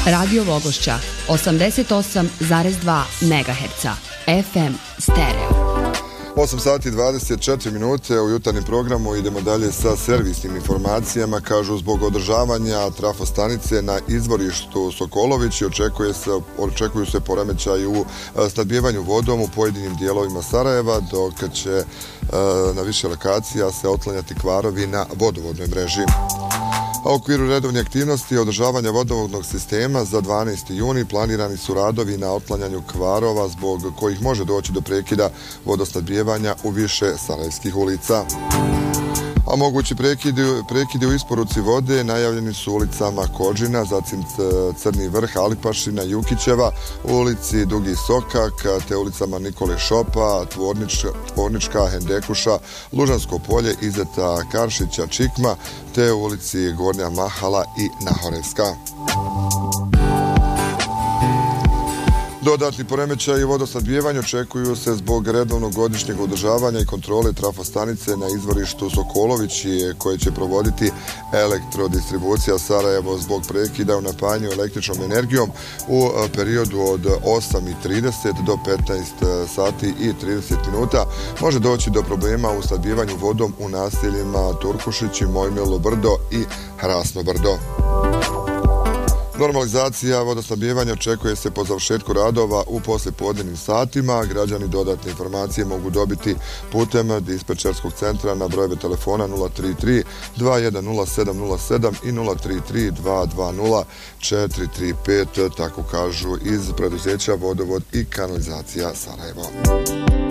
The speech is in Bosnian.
Radio Vogošća 88,2 MHz FM stereo. 8 sati 24 minute u jutarnjem programu. Idemo dalje sa servisnim informacijama. Kažu, zbog održavanja trafostanice na izvorištu Sokolović očekuju se poremećaji u snabdijevanju vodom u pojedinim dijelovima Sarajeva, dok će na više lokacija se otklanjati kvarovi na vodovodnoj mreži. A u okviru redovne aktivnosti održavanja vodovodnog sistema za 12. juni planirani su radovi na otklanjanju kvarova zbog kojih može doći do prekida vodosnabdijevanja u više sarajevskih ulica. A mogući prekidi u isporuci vode najavljeni su ulicama Kođina, zatim Crni vrh, Alipašina, Jukićeva, ulici Dugi Sokak, te ulicama Nikole Šopa, Tvornička, Hendekuša, Lužansko polje, Izeta Karšića, Čikma, te ulici Gornja Mahala i Nahorevska. Dodatni poremećaji u vodosnabdijevanju očekuju se zbog redovnog godišnjeg održavanja i kontrole trafostanice na izvorištu Sokolović koje će provoditi Elektrodistribucija Sarajevo zbog prekida u napajanju električnom energijom u periodu od 8:30 do 15 sati i 30 minuta. Može doći do problema u snabdijevanju vodom u naseljima Turkušići, Mojmilo Brdo i Hrasno Brdo. Normalizacija vodosnabdijevanja očekuje se po završetku radova u poslijepodnevnim satima. Građani dodatne informacije mogu dobiti putem dispečerskog centra na brojeve telefona 033 210707 i 033 220 435, tako kažu iz preduzeća Vodovod i kanalizacija Sarajevo.